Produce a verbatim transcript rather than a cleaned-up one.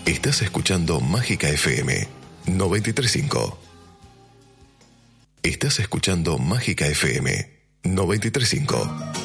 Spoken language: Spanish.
Estás escuchando Mágica F M noventa y tres punto cinco. Estás escuchando Mágica F M noventa y tres punto cinco.